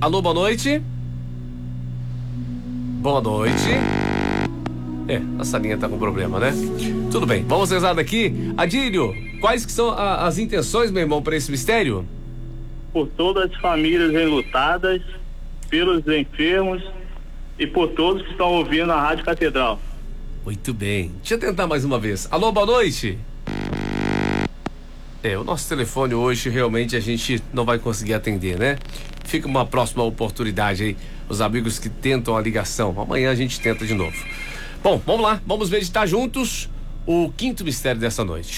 Alô, boa noite. Boa noite. Essa linha tá com problema, né? Tudo bem, vamos rezar daqui. Adílio, quais que são as intenções, meu irmão, para esse mistério? Por todas as famílias enlutadas, pelos enfermos e por todos que estão ouvindo a Rádio Catedral. Muito bem, deixa eu tentar mais uma vez. Alô, boa noite. O nosso telefone hoje realmente a gente não vai conseguir atender, né? Fica uma próxima oportunidade aí, os amigos que tentam a ligação. Amanhã a gente tenta de novo. Bom, vamos lá, vamos meditar juntos o quinto mistério dessa noite.